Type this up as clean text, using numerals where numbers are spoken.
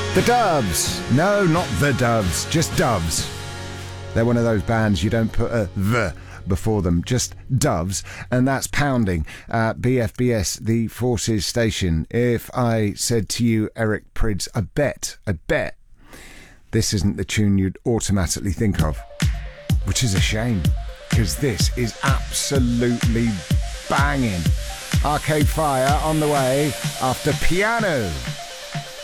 The Doves. No, not The Doves, just Doves. They're one of those bands you don't put a the before them, just Doves, and that's Pounding at BFBS, the Forces station. If I said to you, Eric Prydz, I bet this isn't the tune you'd automatically think of, which is a shame, because this is absolutely banging. Arcade Fire on the way after Piano.